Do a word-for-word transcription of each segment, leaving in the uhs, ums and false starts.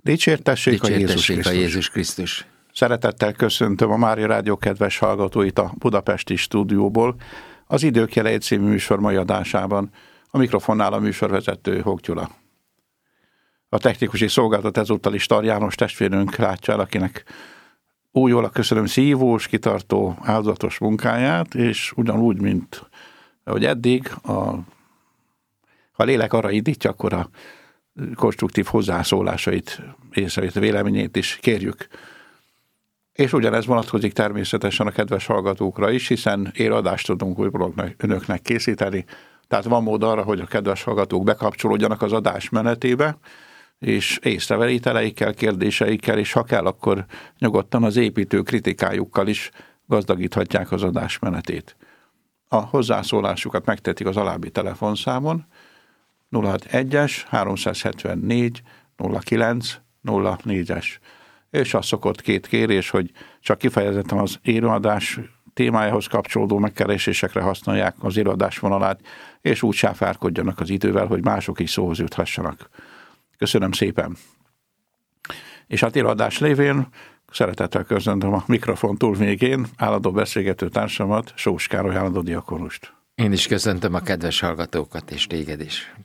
Dicsértessék, Dicsértessék a Jézus Krisztus. a Jézus Krisztus. Szeretettel köszöntöm a Mária Rádió kedves hallgatóit a budapesti stúdióból, az Idők Jelei című műsor mai adásában. A mikrofonnál a műsorvezető Hók Gyula. A technikusi szolgálatot ezúttal is Tar János testvérünk látja el, akinek újjól köszönöm szívós, kitartó, áldozatos munkáját, és ugyanúgy, mint ahogy eddig, a, ha a lélek arra indítja, akkor a konstruktív hozzászólásait, észrevét, véleményét is kérjük. És ugyanez vonatkozik természetesen a kedves hallgatókra is, hiszen éradást tudunk újból önöknek készíteni. Tehát van mód arra, hogy a kedves hallgatók bekapcsolódjanak az adás menetébe, és észrevételeikkel, kérdéseikkel, és ha kell, akkor nyugodtan az építő kritikájukkal is gazdagíthatják az adás menetét. A hozzászólásukat megtetik az alábbi telefonszámon nulla hatvanegy háromszázhetvennégy nulla kilenc nulla négyes. És az szokott két kérés, hogy csak kifejezetten az élőadás témájához kapcsolódó megkeresésekre használják az élőadás vonalát, és úgy sáfárkodjanak az idővel, hogy mások is szóhoz juthassanak. Köszönöm szépen. És hát élőadás lévén szeretettel köszöntöm a mikrofon túlvégén állandó beszélgető társamat, Sós Károly állandó diakonust. Én is köszöntöm a kedves hallgatókat, és téged is.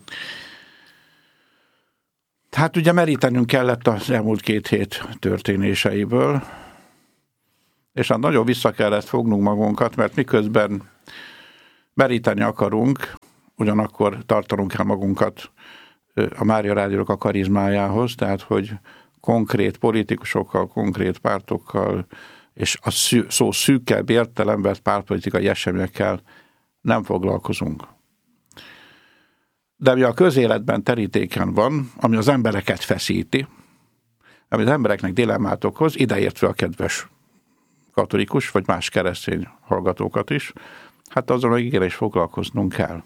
Hát ugye merítenünk kellett az elmúlt két hét történéseiből, és hát nagyon vissza kellett fognunk magunkat, mert miközben meríteni akarunk, ugyanakkor tartanunk kell magunkat a Mária Rádiónak a karizmájához, tehát hogy konkrét politikusokkal, konkrét pártokkal, és a szű, szó szűkebb értelemben pártpolitikai eseményekkel nem foglalkozunk. De ami a közéletben terítéken van, ami az embereket feszíti, ami az embereknek dilemmát okoz, ideértve a kedves katolikus, vagy más keresztény hallgatókat is, hát azon meg igen is foglalkoznunk kell.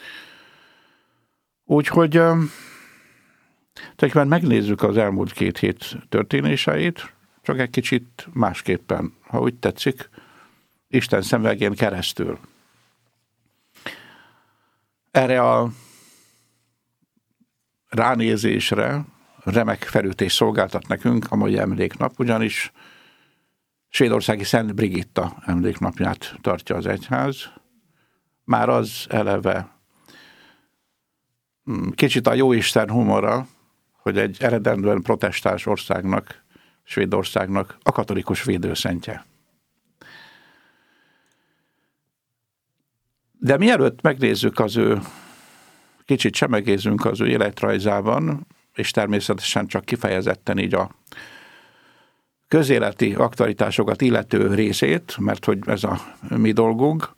Úgyhogy tulajdonképpen megnézzük az elmúlt két hét történéseit, csak egy kicsit másképpen, ha úgy tetszik, Isten szemüvegén keresztül. Erre a ránézésre remek felütés szolgáltat nekünk a mai emléknap, ugyanis svédországi Szent Brigitta emléknapját tartja az egyház. Már az eleve kicsit a jóisten humora, hogy egy eredendően protestáns országnak, Svédországnak a katolikus védőszentje. De mielőtt megnézzük az ő, kicsit semegézzünk az ő életrajzában, és természetesen csak kifejezetten így a közéleti aktualitásokat illető részét, mert hogy ez a mi dolgunk.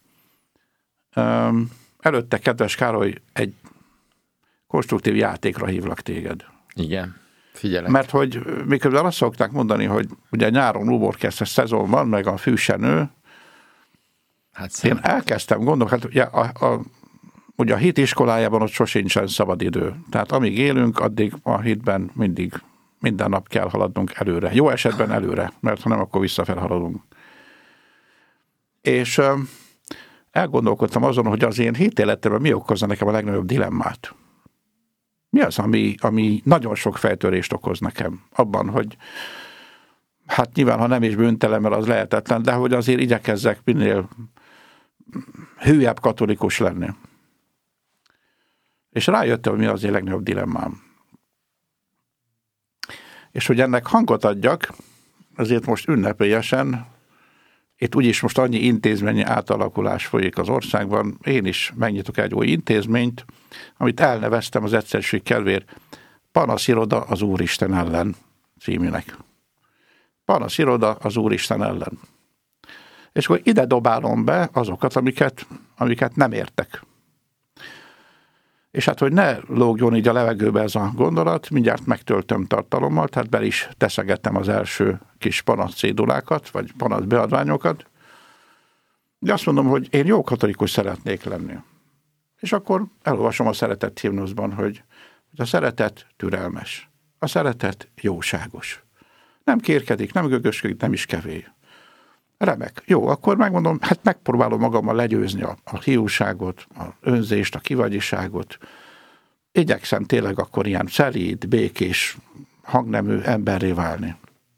Előtte, kedves Károly, egy konstruktív játékra hívlak téged. Igen, figyelek. Mert hogy miközben azt szokták mondani, hogy ugye nyáron uborkesztes szezon van, meg a fű se nő, hát én elkezdtem gondolni, hát ugye a, a, ugye a hit iskolájában ott sosincsen szabad idő. Tehát amíg élünk, addig a hitben mindig, minden nap kell haladnunk előre. Jó esetben előre, mert ha nem, akkor visszafelé haladunk. És uh, elgondolkodtam azon, hogy az én hitéletemben mi okozza nekem a legnagyobb dilemmát. Mi az, ami, ami nagyon sok fejtörést okoz nekem? Abban, hogy hát nyilván, ha nem is bűntelen, mert az lehetetlen, de hogy azért igyekezzek minél hűebb katolikus lenni. És rájöttem, hogy mi az én legnagyobb dilemmám. És hogy ennek hangot adjak, azért most ünnepélyesen, itt úgyis most annyi intézményi átalakulás folyik az országban, én is megnyitok egy új intézményt, amit elneveztem az egyszerűség kedvéért Panasziroda az Úristen ellen címűnek. Panasziroda az Úristen ellen. És akkor ide dobálom be azokat, amiket, amiket nem értek. És hát, hogy ne lógjon így a levegőbe ez a gondolat, mindjárt megtöltöm tartalommal, tehát be is teszegettem az első kis panaszcédulákat, vagy panaszbeadványokat. De azt mondom, hogy én jó katolikus szeretnék lenni. És akkor elolvasom a szeretet himnuszban, hogy a szeretet türelmes, a szeretet jóságos. Nem kérkedik, nem gögösködik, nem is kevély. Remek. Jó, akkor megmondom, hát megpróbálom magammal legyőzni a, a hiúságot, a önzést, a kivagyiságot. Igyekszem tényleg akkor ilyen szelíd, békés, hangnemű emberré válni.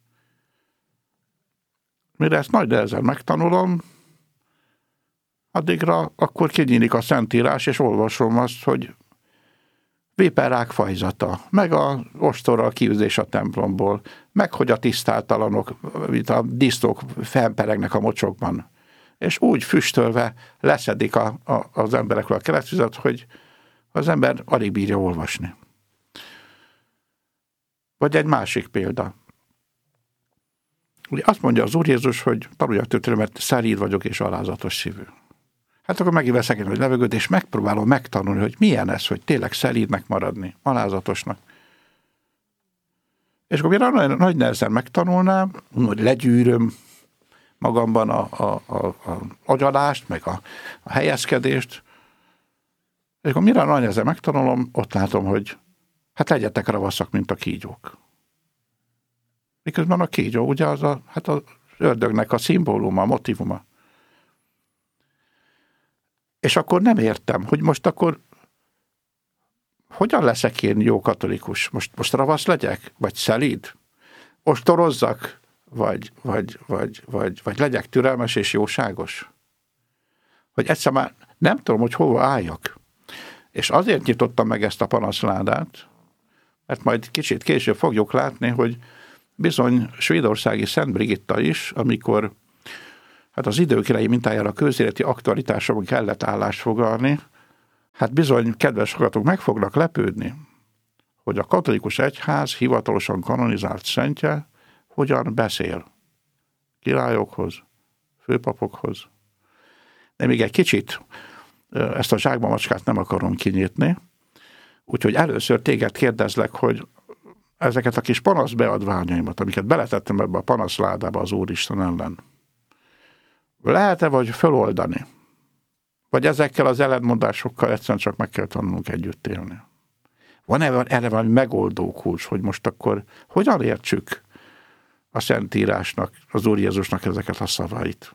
Mire ezt nagy nehezen megtanulom, addigra akkor kinyílik a Szentírás, és olvasom azt, hogy véperrák fajzata, meg a ostorral kiűzés a templomból, meg hogy a tisztátalanok, mint a disznók felperegnek a mocsokban. És úgy füstölve leszedik a, a, az emberekről a keresztvizet, hogy az ember alig bírja olvasni. Vagy egy másik példa. Ugye azt mondja az Úr Jézus, hogy tanuljatok tőlem, mert szelíd vagyok és alázatos szívű. Hát akkor megiveszek egy nagy levegőt, és megpróbálom megtanulni, hogy milyen ez, hogy tényleg szelídnek maradni, alázatosnak. És akkor mire nagy nehezen megtanulnám, hogy legyűröm magamban a, a, a, a agyalást, meg a, a helyezkedést, és akkor mire nagy nehezen megtanulom, ott látom, hogy hát legyetek ravaszak, mint a kígyók. Miközben a kígyó, ugye az a, hát az ördögnek a szimbóluma, a motivuma. És akkor nem értem, hogy most akkor hogyan leszek én jó katolikus? Most, most ravasz legyek? Vagy szelíd? Ostorozzak? Vagy, vagy, vagy, vagy, vagy legyek türelmes és jóságos? Hogy egyszer már nem tudom, hogy hova álljak. És azért nyitottam meg ezt a panaszládát, mert majd kicsit később fogjuk látni, hogy bizony svédországi Szent Brigitta is, amikor hát az időkirályi mintájára közéleti aktualitásokban kellett állást foglalni, hát bizony, kedves hallgatók, meg fognak lepődni, hogy a katolikus egyház hivatalosan kanonizált szentje hogyan beszél királyokhoz, főpapokhoz. De még egy kicsit ezt a zsákba macskát nem akarom kinyitni, úgyhogy először téged kérdezlek, hogy ezeket a kis panaszbeadványaimat, amiket beletettem ebbe a panaszládába az Úristen ellen, lehet-e vagy föloldani? Vagy ezekkel az ellentmondásokkal egyszerűen csak meg kell tanulnunk együtt élni? Van-e erre valami megoldó kulcs, hogy most akkor hogyan értsük a Szentírásnak, az Úr Jézusnak ezeket a szavait?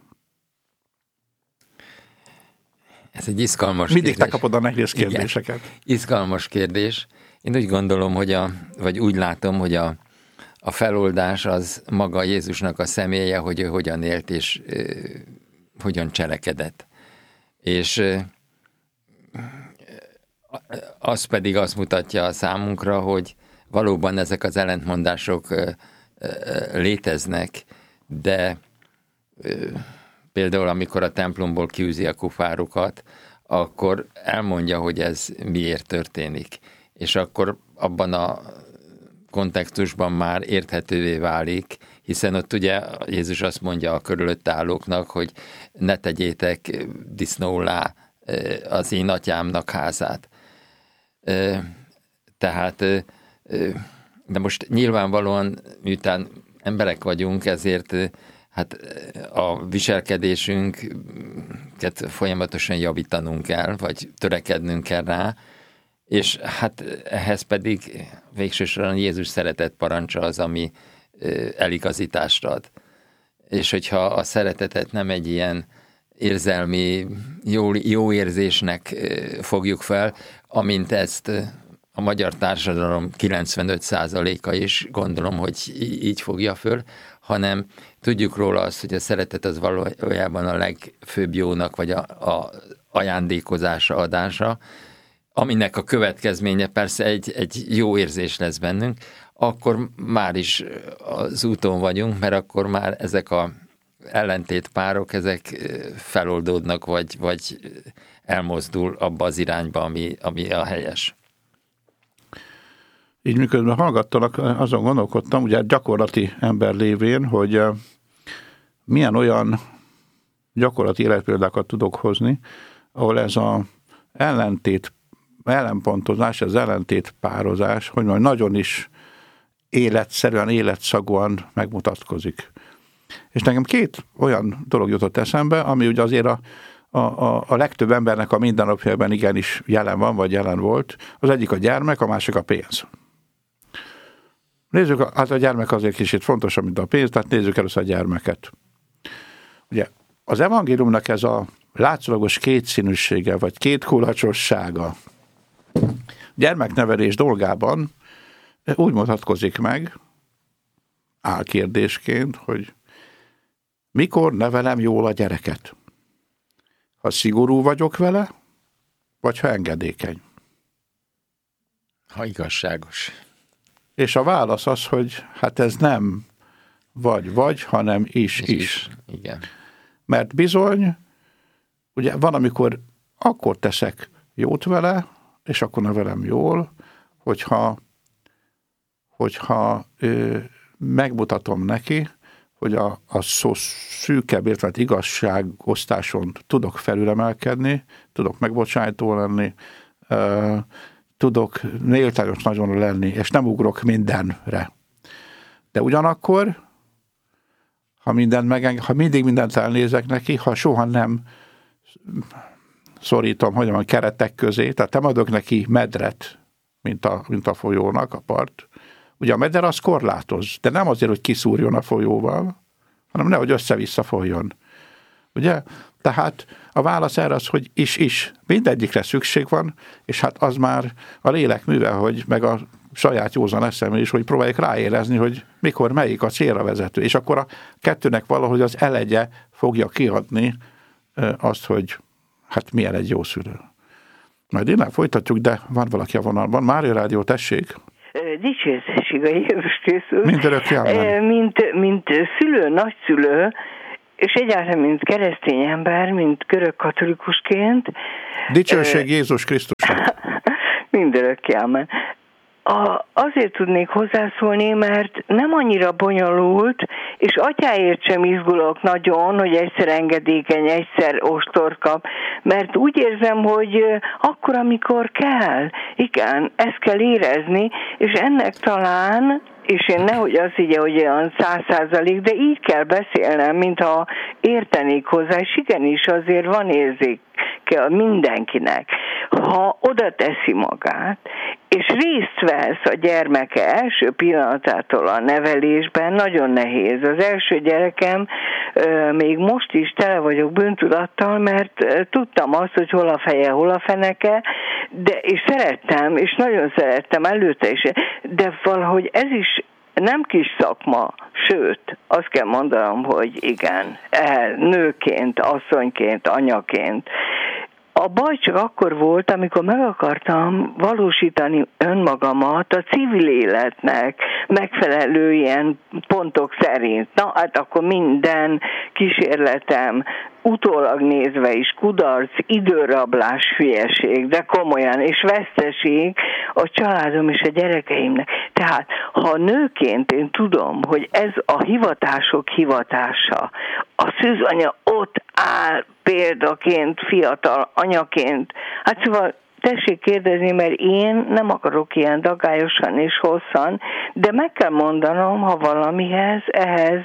Ez egy izgalmas Mindig kérdés. te kapod a nehéz kérdéseket. Igen, izgalmas kérdés. Én úgy gondolom, hogy a, vagy úgy látom, hogy a, a feloldás az maga Jézusnak a személye, hogy ő hogyan élt és e, hogyan cselekedett. És e, az pedig azt mutatja a számunkra, hogy valóban ezek az ellentmondások e, e, léteznek, de e, például amikor a templomból kiűzi a kufárukat, akkor elmondja, hogy ez miért történik. És akkor abban a kontextusban már érthetővé válik, hiszen ott ugye Jézus azt mondja a körülött állóknak, hogy ne tegyétek disznóllá az én atyámnak házát. Tehát, de most nyilvánvalóan, miután emberek vagyunk, ezért hát a viselkedésünket folyamatosan javítanunk kell, vagy törekednünk kell rá, és hát ehhez pedig végsősorban Jézus szeretet parancsa az, ami eligazítást ad. És hogyha a szeretetet nem egy ilyen érzelmi jó, jó érzésnek fogjuk fel, amint ezt a magyar társadalom kilencvenöt százaléka is gondolom, hogy így fogja föl, hanem tudjuk róla azt, hogy a szeretet az valójában a legfőbb jónak, vagy a, a ajándékozása, adása, aminek a következménye persze egy, egy jó érzés lesz bennünk, akkor már is az úton vagyunk, mert akkor már ezek a ellentétpárok, ezek feloldódnak, vagy, vagy elmozdul abba az irányba, ami, ami a helyes. Így miközben hallgattalak, azon gondolkodtam, ugye gyakorlati ember lévén, hogy milyen olyan gyakorlati életpéldákat tudok hozni, ahol ez az ellentét, ellenpontozás, az ellentétpározás, hogy majd nagyon is életszerűen, életszagúan megmutatkozik. És nekem két olyan dolog jutott eszembe, ami ugye azért a, a, a, a legtöbb embernek a mindennapjában igenis jelen van, vagy jelen volt. Az egyik a gyermek, a másik a pénz. Nézzük, hát a gyermek azért kicsit fontosabb, mint a pénz, tehát nézzük először a gyermeket. Ugye az evangéliumnak ez a látszólagos kétszínűsége, vagy kétkulacsossága gyermeknevelés dolgában úgy mutatkozik meg, álkérdésként, hogy mikor nevelem jól a gyereket? Ha szigorú vagyok vele, vagy ha engedékeny? Ha igazságos. És a válasz az, hogy hát ez nem vagy-vagy, hanem is-is. Is. is. Igen. Mert bizony, ugye van, amikor akkor teszek jót vele, és akkor nevelem jól, hogyha, hogyha ö, megmutatom neki, hogy a, a szó szűkebb értelemben igazságosztáson tudok felülemelkedni, tudok megbocsájtó lenni, ö, tudok méltányos nagyon lenni, és nem ugrok mindenre. De ugyanakkor, ha, mindent megeng- ha mindig mindent elnézek neki, ha soha nem szorítom, hogy a keretek közé, tehát nem adok neki medret, mint a, mint a folyónak a part. Ugye a meder az korlátoz, de nem azért, hogy kiszúrjon a folyóval, hanem nehogy össze-vissza folyjon. Ugye? Tehát a válasz erre az, hogy is-is. Mindegyikre szükség van, és hát az már a lélek műve, hogy meg a saját józan eszemben is, hogy próbáljuk ráérezni, hogy mikor melyik a célra vezető. És akkor a kettőnek valahogy az elegye fogja kiadni azt, hogy hát milyen egy jó szülő. Majd innen folytatjuk, de van valaki a vonalban. Mária Rádió, tessék! Dicsőség a Jézus Krisztus. Mint örökké amen. Mint, mint szülő, nagyszülő, és egyáltalán mint keresztény ember, mint görög katolikusként. Dicsőség Jézus Krisztusnak. Mindörökké amen. A, azért tudnék hozzászólni, mert nem annyira bonyolult, és atyáért sem izgulok nagyon, hogy egyszer engedékeny, egyszer ostorkap, mert úgy érzem, hogy akkor, amikor kell, igen, ezt kell érezni, és ennek talán, és én nehogy azt higgye, hogy olyan száz százalék, de így kell beszélnem, mintha értenék hozzá, és igenis azért van érzék mindenkinek. Ha oda teszi magát, és részt vesz a gyermeke első pillanatától a nevelésben, nagyon nehéz. Az első gyerekem, még most is tele vagyok bűntudattal, mert tudtam azt, hogy hol a feje, hol a feneke, de, és szerettem, és nagyon szerettem előtte is, de valahogy ez is nem kis szakma, sőt, azt kell mondanom, hogy igen, nőként, asszonyként, anyaként. A baj csak akkor volt, amikor meg akartam valósítani önmagamat a civil életnek megfelelő ilyen pontok szerint. Na, hát akkor minden kísérletem utólag nézve is kudarc, időrablás, hülyeség, de komolyan, és veszteség a családom és a gyerekeimnek. Tehát, ha nőként én tudom, hogy ez a hivatások hivatása, a szűzanya ott áll példaként, fiatal anyaként, hát szóval tessék kérdezni, mert én nem akarok ilyen dagályosan és hosszan, de meg kell mondanom, ha valamihez, ehhez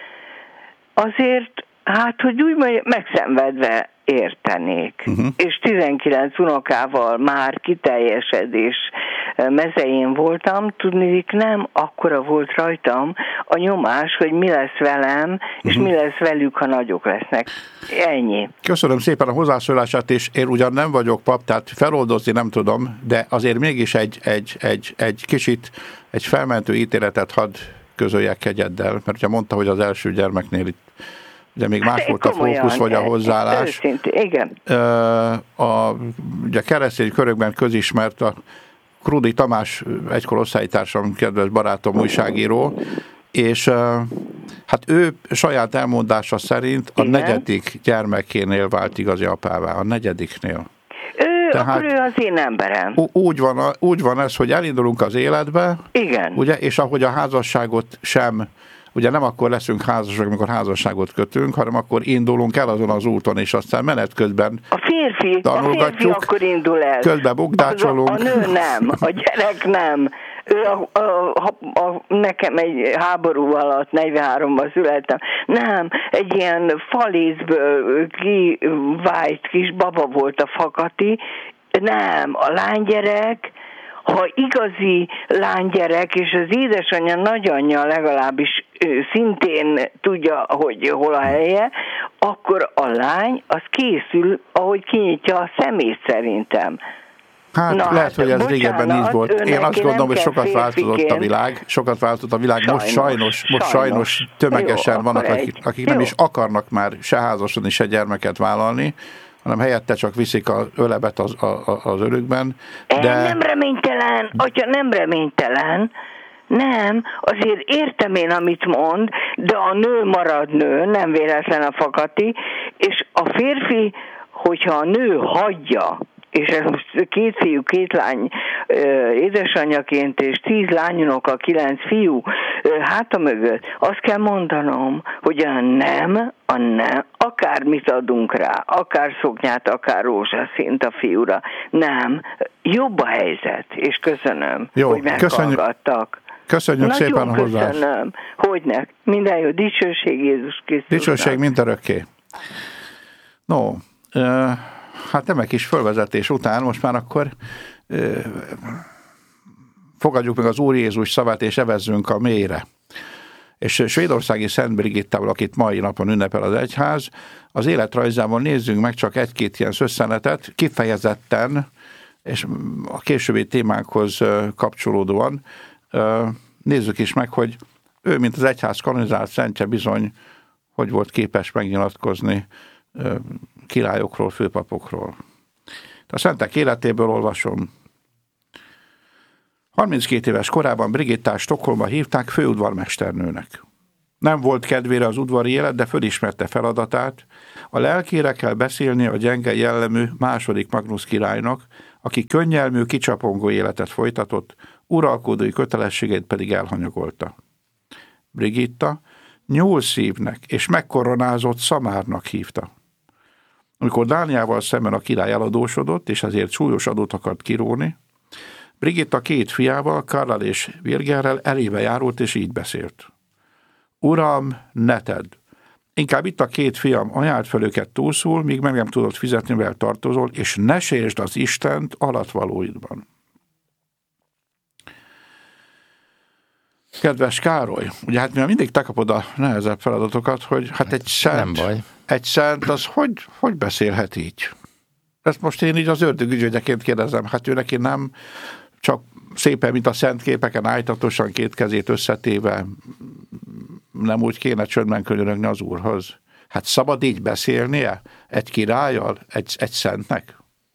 azért, hát, hogy úgy mondja, megszenvedve értenék. Uh-huh. És tizenkilenc unokával már kiteljesedés mezején voltam, tudnék, nem akkora volt rajtam a nyomás, hogy mi lesz velem, uh-huh. és mi lesz velük, ha nagyok lesznek. Ennyi. Köszönöm szépen a hozzászólását, és én ugyan nem vagyok pap, tehát feloldozni nem tudom, de azért mégis egy, egy, egy, egy kicsit egy felmentő ítéletet hadd közöljek kegyeddel, mert ugye mondta, hogy az első gyermeknél itt ugye még más volt a fókusz, vagy a hozzáállás. Őszintén, igen. A, ugye keresztény körökben közismert a Krudi Tamás, egykor osztálytársam, kedves barátom, újságíró, és hát ő saját elmondása szerint a igen. negyedik gyermekénél vált igazi apává, a negyediknél. Ő, Tehát, akkor ő az én emberem. Úgy van, úgy van ez, hogy elindulunk az életbe, igen. Ugye, és ahogy a házasságot sem, ugye nem akkor leszünk házasok, amikor házasságot kötünk, hanem akkor indulunk el azon az úton, és aztán menet közben a férfi, a férfi akkor indul el. Közben bukdácsolunk. A, a nő nem, a gyerek nem. Ő a, a, a, a, nekem egy háború alatt negyvenháromban születtem. Nem, egy ilyen falészből kivájt kis baba volt a Fakati. Nem, a lánygyerek, ha igazi lánygyerek, és az édesanyja, nagyanyja legalábbis ő szintén tudja, hogy hol a helye, akkor a lány az készül, ahogy kinyitja a szemét szerintem. Hát Na, lehet, hogy ez bocsánat, régebben így volt. Én azt gondolom, hogy sokat változott a világ, sokat változott a világ, sajnos, most sajnos, most sajnos, sajnos tömegesen Jó, vannak, akik, akik nem is akarnak már se házasodni, se gyermeket vállalni, hanem helyette csak viszik az ölebet az, az, az ölükben. De... Nem reménytelen, atya, nem reménytelen. Nem, azért értem én, amit mond, de a nő marad nő, nem véletlen a fakati, és a férfi, hogyha a nő hagyja, és ez most két fiú, két lány édesanyjaként, és tíz lányunok, a kilenc fiú háta mögött, azt kell mondanom, hogy a nem, a nem, akármit adunk rá, akár szoknyát, akár rózsaszínt a fiúra, nem, jobb a helyzet, és köszönöm, Jó, hogy meghallgattak. Köszönjük Nagyon szépen a hozzást. Köszönöm. Hogynek? Minden jó. Dicsőség Jézus Krisztusnak. Dicsőség mindörökké. No, uh, hát nem egy kis fölvezetés után, most már akkor uh, fogadjuk meg az Úr Jézus szavát, és evezzünk a mélyre. És svédországi Szent Brigittával, akit mai napon ünnepel az egyház, az életrajzában nézzünk meg csak egy-két ilyen szösszenetet, kifejezetten, és a későbbi témánkhoz kapcsolódóan, nézzük is meg, hogy ő, mint az egyház kanonizált szentje bizony, hogy volt képes megnyilatkozni királyokról, főpapokról. A szentek életéből olvasom. harminckét éves korában Brigittát Stockholmba hívták főudvarmesternőnek. Nem volt kedvére az udvari élet, de fölismerte feladatát. A lelkére kell beszélni a gyenge jellemű második Magnus királynak, aki könnyelmű, kicsapongó életet folytatott, uralkodói kötelességét pedig elhanyagolta. Brigitta nyúlszívnek és megkoronázott szamárnak hívta. Amikor Dániával szemben a király eladósodott, és ezért súlyos adót akart kiróni, Brigitta két fiával, Karlal és Virgerrel elébe járult, és így beszélt. Uram, ne tedd! Inkább itt a két fiam, ajánld fel őket túlszul, míg meg nem tudod fizetni, mivel tartozol, és ne sértsd az Istent alatvalóidban. Kedves Károly, ugye hát mivel mindig te kapod a nehezebb feladatokat, hogy hát egy szent, nem baj. egy szent, az hogy, hogy beszélhet így? Ezt most én így az ördög ügyvédjeként kérdezem, hát ő neki nem csak szépen, mint a szent képeken ájtatosan két kezét összetéve, nem úgy kéne csöndben könyörögni az Úrhoz. Hát szabad így beszélnie? Egy királlyal? Egy, egy szentnek?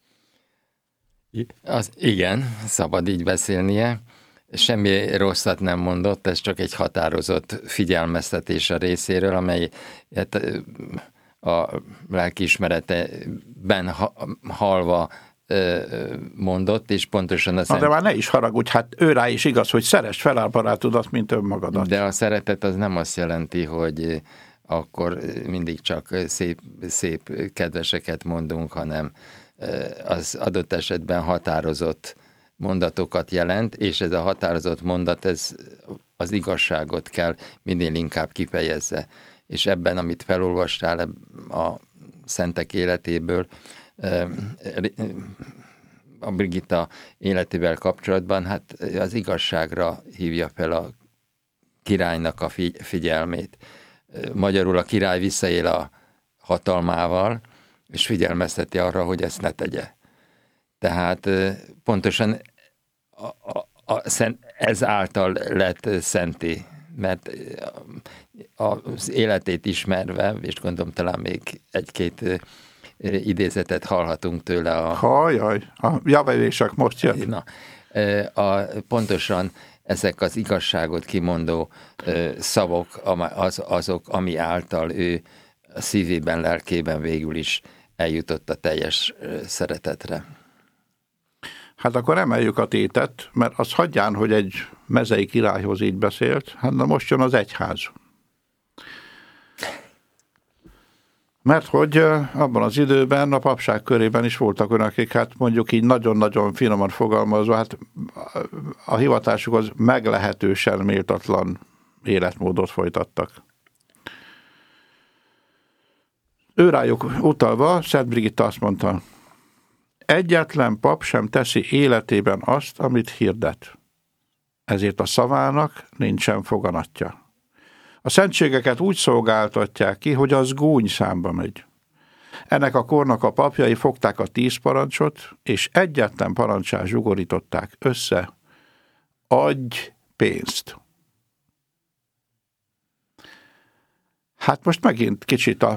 Az, igen, szabad így beszélnie. Semmi rosszat nem mondott, ez csak egy határozott figyelmeztetés a részéről, amely hát, a lelkiismereteben halva mondott, és pontosan a szent... Na, de már ne is haragudj, hát ő rá is igaz, hogy szeresd fel a barátodat, mint önmagadat. De a szeretet az nem azt jelenti, hogy akkor mindig csak szép, szép kedveseket mondunk, hanem az adott esetben határozott mondatokat jelent, és ez a határozott mondat, ez az igazságot kell minél inkább kifejezze. És ebben, amit felolvastál a szentek életéből, a Brigitta életével kapcsolatban, hát az igazságra hívja fel a királynak a figyelmét. Magyarul a király visszaél a hatalmával, és figyelmezteti arra, hogy ezt ne tegye. Tehát pontosan a, a, a, ez által lett szenté, mert az életét ismerve, és gondolom talán még egy-két idézetet hallhatunk tőle. A, Hajjaj, a javevések most jön. Na, a, pontosan ezek az igazságot kimondó szavak az, azok, ami által ő a szívében, lelkében végül is eljutott a teljes szeretetre. Hát akkor emeljük a tétet, mert az hagyján, hogy egy mezei királyhoz így beszélt, hát na most jön az egyház. Mert hogy abban az időben a papság körében is voltak önök, akik hát mondjuk így nagyon-nagyon finoman fogalmazva, hát a hivatásukhoz meglehetősen méltatlan életmódot folytattak. Ő rájuk utalva, Szent Brigitta azt mondta, egyetlen pap sem teszi életében azt, amit hirdet. Ezért a szavának nincsen foganatja. A szentségeket úgy szolgáltatják ki, hogy az gúny számba megy. Ennek a kornak a papjai fogták a tíz parancsot, és egyetlen parancsá zsugorították össze: adj pénzt. Hát most megint kicsit a,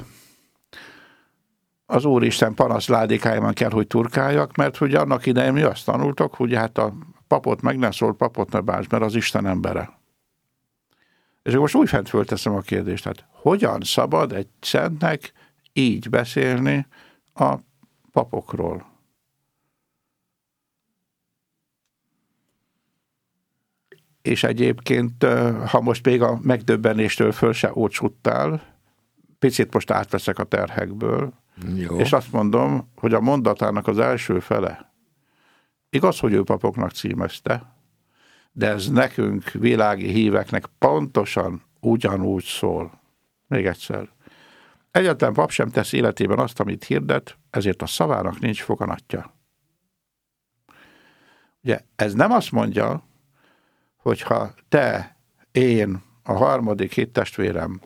az Úristen panaszládikájában kell, hogy turkáljak, mert hogy annak idején mi azt tanultok, hogy hát a papot meg ne szól, papot ne bánts, mert az Isten embere. És most újfent fölteszem a kérdést, hát hogyan szabad egy szentnek így beszélni a papokról? És egyébként, ha most még a megdöbbenéstől föl se ócsúttál, picit most átveszek a terhekből, jó. És azt mondom, hogy a mondatának az első fele, igaz, hogy ő papoknak címezte, de ez nekünk, világi híveknek pontosan ugyanúgy szól. Még egyszer. Egyetlen pap sem tesz életében azt, amit hirdet, ezért a szavának nincs foganatja. Ugye ez nem azt mondja, hogyha te, én, a harmadik hittestvérem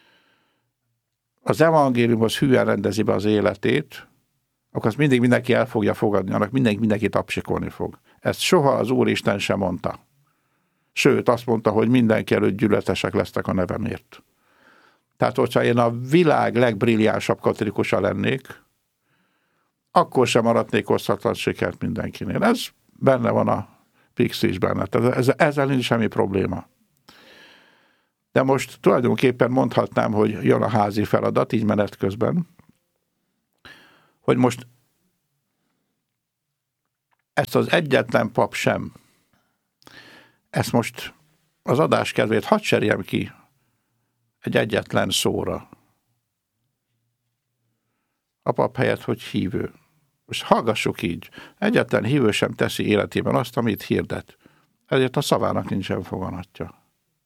az evangéliumhoz hűen rendezi be az életét, akkor azt mindig mindenki el fogja fogadni, annak mindenki, mindenki tapsikolni fog. Ezt soha az Úristen sem mondta. Sőt, azt mondta, hogy mindenki előtt gyűlöletesek lesznek a nevemért. Tehát, hogyha én a világ legbrilliánsabb katolikusa lennék, akkor sem maradnék osztatlan sikert mindenkinél. Ez benne van a Pixisben. Tehát ez, ezzel nincs semmi probléma. De most tulajdonképpen mondhatnám, hogy jön a házi feladat, így menet közben, hogy most ezt az egyetlen pap sem, ezt most az adás kedvéért hadd cseréljem ki egy egyetlen szóra. A pap helyett, hogy hívő. Most hallgassuk így. Egyetlen hívő sem teszi életében azt, amit hirdet. Ezért a szavának nincsen foganatja.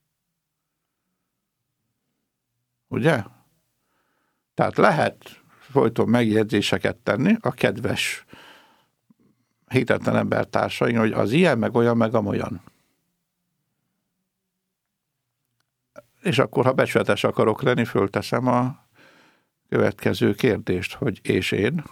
Ugye? Tehát lehet folyton megjegyzéseket tenni a kedves hitetlen embertársaink, hogy az ilyen, meg olyan, meg amolyan. És akkor, ha becsületes akarok lenni, fölteszem a következő kérdést, hogy és én?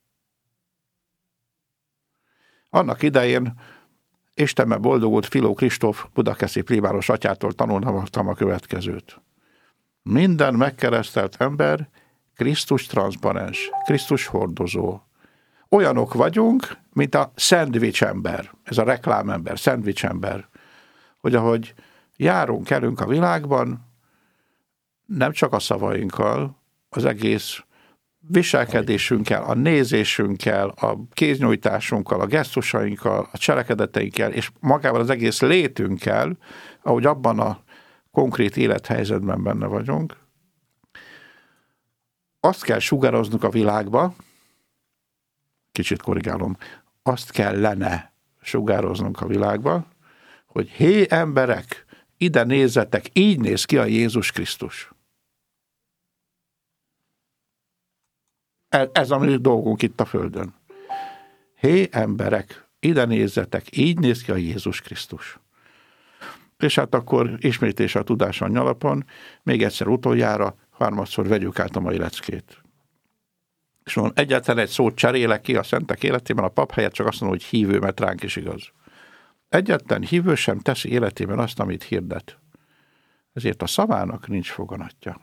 Annak idején Istenben boldogult Filó Kristóf budakeszi plébános atyától tanultam a következőt. Minden megkeresztelt ember Krisztus transzparens, Krisztus hordozó. Olyanok vagyunk, mint a szendvics ember, ez a reklámember, szendvics ember, hogy ahogy járunk, elünk a világban, nem csak a szavainkkal, az egész viselkedésünkkel, a nézésünkkel, a kéznyújtásunkkal, a gesztusainkkal, a cselekedeteinkkel, és magával az egész létünkkel, ahogy abban a konkrét élethelyzetben benne vagyunk, azt kell sugároznunk a világba, kicsit korrigálom, azt kellene sugároznunk a világba, hogy hé emberek, ide nézzetek, így néz ki a Jézus Krisztus. Ez a mi dolgunk itt a Földön. Hé emberek, ide nézzetek, így néz ki a Jézus Krisztus. És hát akkor ismétés a tudáson nyalapon, még egyszer utoljára, harmadszor vegyük át a mai leckét. És mondom, egyáltalán egy szót cserélek ki a szentek életében, a pap helyett csak azt mondom, hogy hívő, mert ránk is igaz. Egyetlen hívő sem teszi életében azt, amit hirdet. Ezért a szavának nincs foganatja.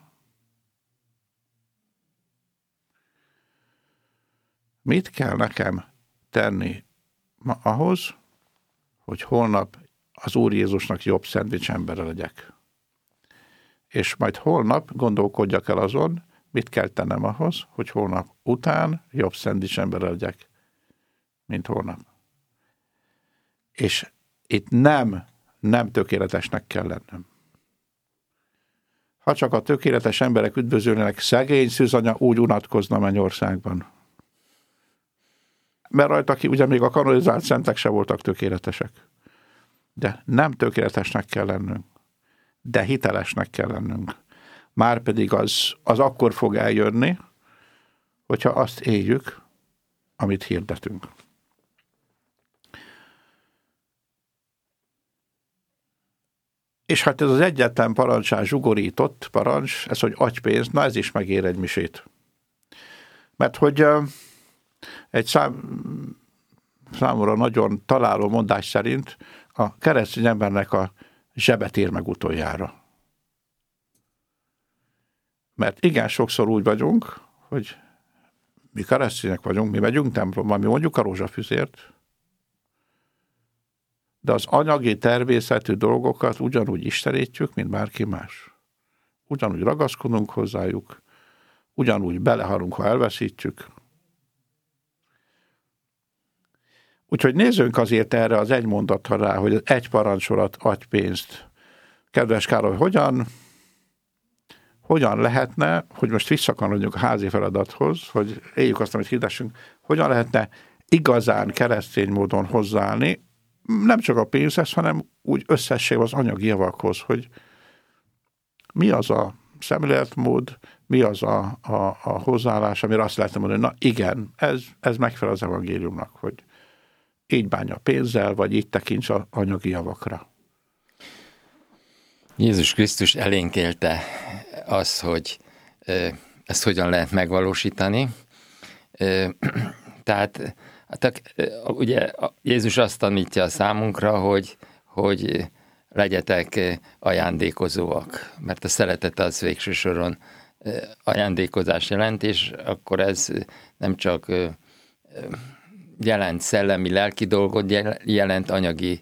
Mit kell nekem tenni ma ahhoz, hogy holnap az Úr Jézusnak jobb szendvics embere legyek? És majd holnap gondolkodjak el azon, mit kell tennem ahhoz, hogy holnap után jobb szendvics embere legyek, mint holnap. És itt nem, nem tökéletesnek kell lennem. Ha csak a tökéletes emberek üdvözölnének, szegény szűzanya úgy unatkozna Mennyországban. Mert rajta ki ugye még a kanonizált szentek se voltak tökéletesek. De nem tökéletesnek kell lennünk. De hitelesnek kell lennünk. Márpedig az, az akkor fog eljönni, hogyha azt éljük, amit hirdetünk. És hát ez az egyetlen parancsán zsugorított parancs, ez, hogy adj pénzt, na ez is megér egy misét. Mert hogy egy szám, számomra nagyon találó mondás szerint a keresztény embernek a zsebet ér meg utoljára. Mert igen, sokszor úgy vagyunk, hogy mi keresztények vagyunk, mi megyünk templomba, mi mondjuk a rózsafüzért, de az anyagi természetű dolgokat ugyanúgy istenítjük, mint bárki más. Ugyanúgy ragaszkodunk hozzájuk, ugyanúgy belehalunk, ha elveszítjük. Úgyhogy nézzünk azért erre az egy mondatra rá, hogy egy parancsolat, adj pénzt. Kedves Károly, hogyan, hogyan lehetne, hogy most visszakanyarodjunk a házi feladathoz, hogy éljük azt, amit hirdessünk, hogyan lehetne igazán keresztény módon hozzáállni, nem csak a pénzhez, hanem úgy összességében az anyagi javakhoz, hogy mi az a szemléletmód, mi az a, a, a hozzáállás, amire azt lehetne mondani, na igen, ez, ez megfelel az evangéliumnak, hogy így bánja pénzzel, vagy így tekints az anyagi javakra. Jézus Krisztus elénkélte az, hogy ezt hogyan lehet megvalósítani. Tehát hát, ugye Jézus azt tanítja a számunkra, hogy, hogy legyetek ajándékozóak, mert a szeretet az végső soron ajándékozás jelent, és akkor ez nem csak jelent szellemi, lelki dolgot, jelent anyagi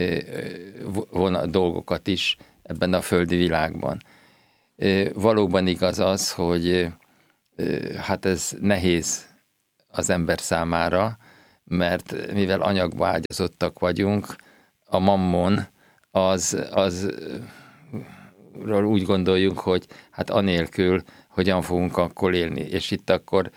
dolgokat is ebben a földi világban. Valóban igaz az, hogy hát ez nehéz az ember számára, mert mivel anyagba ágyazottak vagyunk, a mammon az, az úgy gondoljuk, hogy hát anélkül hogyan fogunk akkor élni. És itt akkor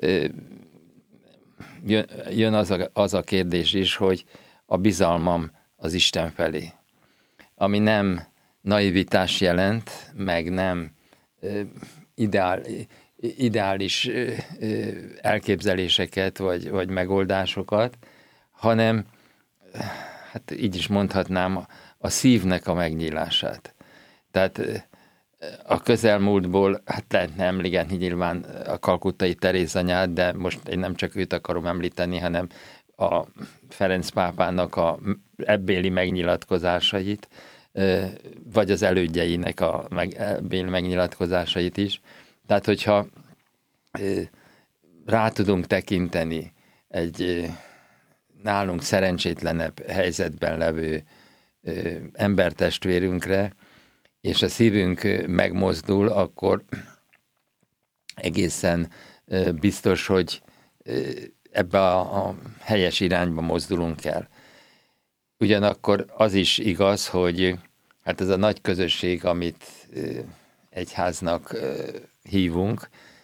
jön az a, az a kérdés is, hogy a bizalmam az Isten felé, ami nem naivitás jelent, meg nem ideál, ideális elképzeléseket vagy, vagy megoldásokat, hanem, hát így is mondhatnám, a szívnek a megnyílását. Tehát a közelmúltból, hát lehetne emlégetni nyilván a kalkuttai Teréz anyát, de most én nem csak őt akarom említeni, hanem a Ferenc pápának a ebbéli megnyilatkozásait, vagy az elődjeinek a ebbéli megnyilatkozásait is. Tehát, hogyha rá tudunk tekinteni egy nálunk szerencsétlenebb helyzetben levő embertestvérünkre, és a szívünk megmozdul, akkor egészen biztos, hogy ebbe a, a helyes irányba mozdulunk el. Ugyanakkor az is igaz, hogy hát ez a nagy közösség, amit egyháznak hívunk,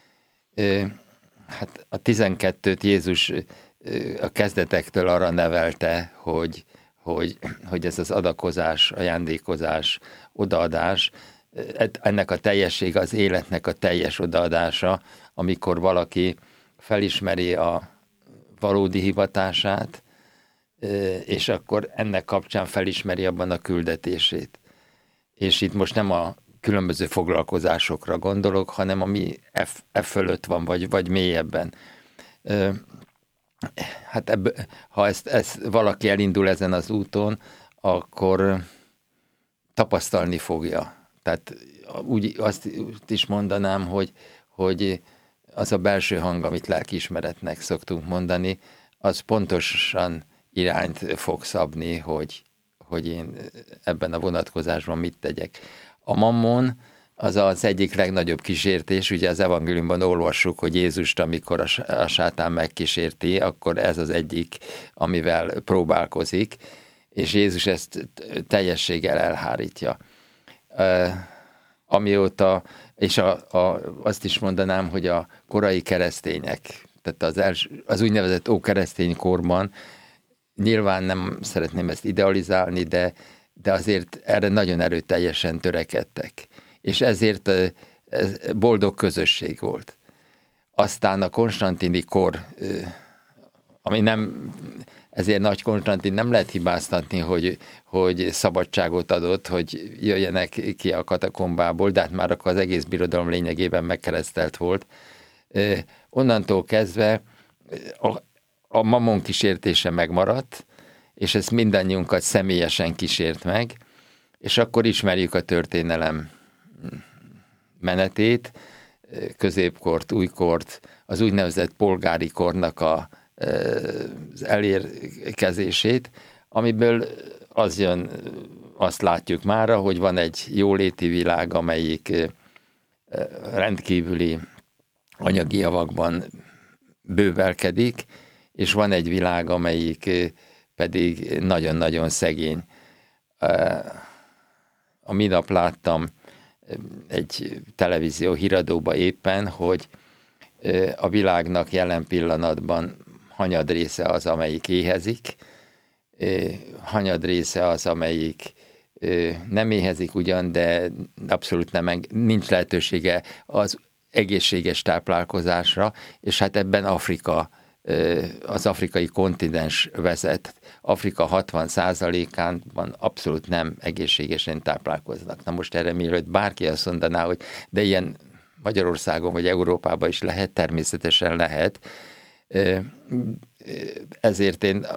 hát a tizenkettőt Jézus a kezdetektől arra nevelte, hogy, hogy, hogy ez az adakozás, ajándékozás, odaadás, ennek a teljesség az életnek a teljes odaadása, amikor valaki felismeri a valódi hivatását, és akkor ennek kapcsán felismeri abban a küldetését. És itt most nem a különböző foglalkozásokra gondolok, hanem ami e, e fölött van, vagy, vagy mélyebben. Hát ebb, ha ezt, ezt valaki elindul ezen az úton, akkor tapasztalni fogja. Tehát úgy azt is mondanám, hogy, hogy az a belső hang, amit lelkiismeretnek szoktunk mondani, az pontosan irányt fog szabni, hogy, hogy én ebben a vonatkozásban mit tegyek. A mammon az az egyik legnagyobb kísértés, ugye az evangéliumban olvassuk, hogy Jézust, amikor a sátán megkísérti, akkor ez az egyik, amivel próbálkozik, és Jézus ezt teljességgel elhárítja. Amióta, és a, a, azt is mondanám, hogy a korai keresztények, tehát az, els, az úgynevezett ókeresztény korban, nyilván nem szeretném ezt idealizálni, de, de azért erre nagyon erőteljesen törekedtek. És ezért ez boldog közösség volt. Aztán a konstantini kor, ami nem, ezért nagy Konstantin nem lehet hibáztatni, hogy, hogy szabadságot adott, hogy jöjjenek ki a katakombából, de hát már akkor az egész birodalom lényegében megkeresztelt volt. onnantól kezdve a, a mamon kísértése megmaradt, és ez mindannyiunkat személyesen kísért meg, és akkor ismerjük a történelem menetét, középkort, újkort, az úgynevezett polgári kornak a, az elérkezését, amiből az jön, azt látjuk mára, hogy van egy jóléti világ, amelyik rendkívüli anyagi javakban bővelkedik, és van egy világ, amelyik pedig nagyon-nagyon szegény. A minap láttam egy televízió híradóba éppen, hogy a világnak jelen pillanatban hanyad része az, amelyik éhezik, hanyad része az, amelyik nem éhezik ugyan, de abszolút nem, nincs lehetősége az egészséges táplálkozásra, és hát ebben Afrika, az afrikai kontinens vezet. Afrika hatvan százalékában abszolút nem egészségesen táplálkoznak. Na most erre mielőtt bárki azt mondaná, hogy de ilyen Magyarországon vagy Európában is lehet, természetesen lehet. Ezért én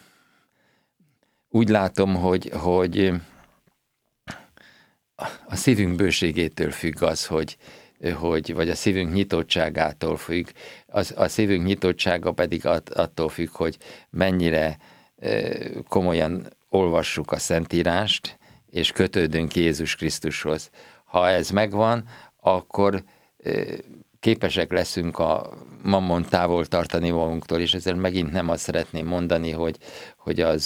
úgy látom, hogy, hogy a szívünk bőségétől függ az, hogy, hogy vagy a szívünk nyitottságától függ, az, a szívünk nyitottsága pedig att, attól függ, hogy mennyire komolyan olvassuk a Szentírást, és kötődünk Jézus Krisztushoz. Ha ez megvan, akkor képesek leszünk a mammon távol tartani magunktól, és ezzel megint nem azt szeretném mondani, hogy, hogy az